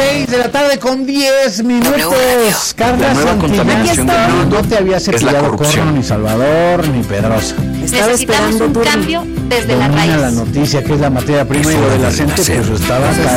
6 de la tarde con 10 minutos. Carla Santillán, no te había cepillado Corno, ni Salvador, ni Pedrosa. Necesitamos un cambio desde la raíz. La noticia que es la materia prima y lo del acento, pues estaba